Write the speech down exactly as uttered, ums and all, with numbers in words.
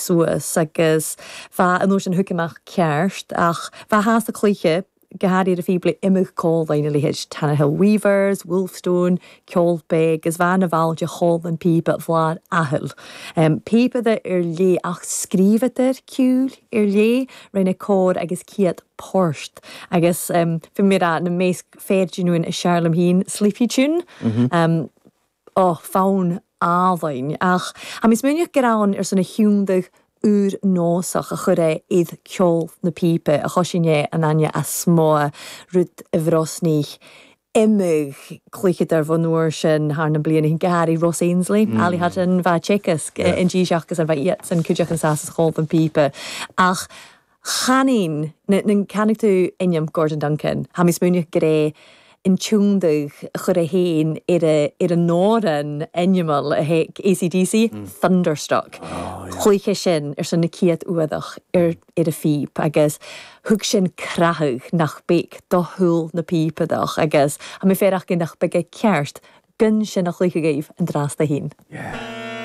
suas agus bha an oes yn hwgymach cearst ach bha has y clwyche Gehad fi ble imig call vain li hitch Tannahill Weavers, Wolfstone, Kjolbeg, as van a valje hol and peep at Vlad Ahil. Um, peep that er le ach skrivet er kul er le reine cod agus kiet porst. I guess um for me that the meest fair genuine is Charlem Heen sleepy tune. Mm-hmm. Um oh faun alvain ach ha mis munich geraun er son a hundig ur nósach a chur iad ceol na pípe a choisiné an aine a smó rud a bhrosnich imig clúchid ar bhanúir sin haar na bliana hin gahari Ross Ainsley mm. Ali had an bha checkas yeah. in ddíseachas an bha iat an cúideach an sasas chol an pípe ach chanin nan canig tú inyam Gordon Duncan ha mis múnich gré in túndig chur a héin ar a, ar a nóran animal a heic A C D C, mm. Thunderstruck. Oh, yeah. Chluiche sin ar san na ciad uadach ar, ar a fíp agus hug sin crahug nach bec do húl na pípadach agus ha mi ferach gyn nach beg cearst gun sin nach chluiche gaif an dras da hén. Yeah.